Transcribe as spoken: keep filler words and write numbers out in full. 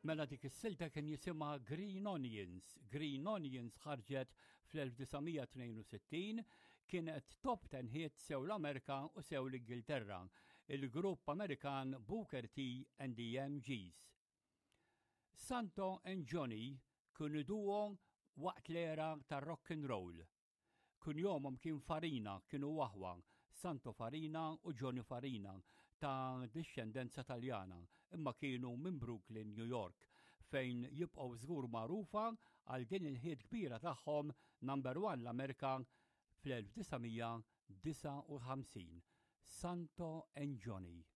Mela dik is-silta kien jisimha Green Onions. Green Onions ħarġet fl-elf-tisa' kienet top ten hit sew l-Amerika u sew l-Ingilterra, il-grupp Amerikan Booker T and the M Gs. Santo and Johnny kienu duo waqt l-era tar rock and roll. Kun jomhom kien Farina kienu waħwa, Santo Farina u Johnny Farina ta' discendenza Taljana, imma kienu minn Brooklyn, New York, fejn jibqgħu żgur magħrufa għal din il-ħied kbira tagħhom number one l-Amerika fl-elf tisa' disa' u ħamsin. Santo and Johnny.